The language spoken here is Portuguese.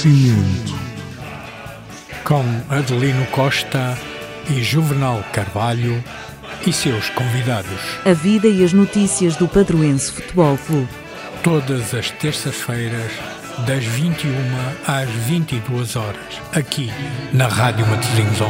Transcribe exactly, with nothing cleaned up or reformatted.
Cimento. Com Adelino Costa e Juvenal Carvalho e seus convidados. A vida e as notícias do Padroense Futebol Clube. Todas as terças-feiras, das vinte e uma às vinte e duas horas, aqui na Rádio Matosinhos Online.